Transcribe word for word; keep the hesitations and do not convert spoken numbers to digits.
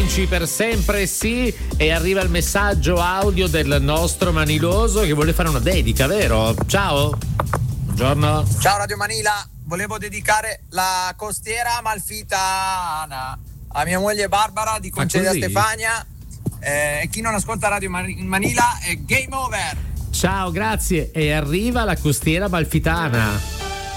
Vinci per sempre sì, e arriva il messaggio audio del nostro Maniloso che vuole fare una dedica, vero? Ciao. Buongiorno. Ciao Radio Manila, volevo dedicare la costiera amalfitana a mia moglie Barbara di Conceda Stefania, eh, e chi non ascolta Radio Manila è game over. Ciao, grazie. E arriva la costiera amalfitana.